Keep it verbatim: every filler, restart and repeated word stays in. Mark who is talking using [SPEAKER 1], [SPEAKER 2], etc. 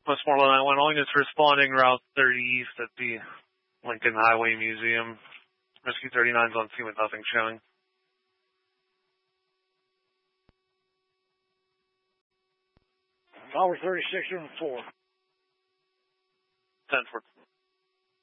[SPEAKER 1] Westmoreland nine one, all units responding Route thirty east at the Lincoln Highway Museum. Rescue thirty-nine's on scene with nothing showing.
[SPEAKER 2] Tower thirty-six on four.
[SPEAKER 1] ten four.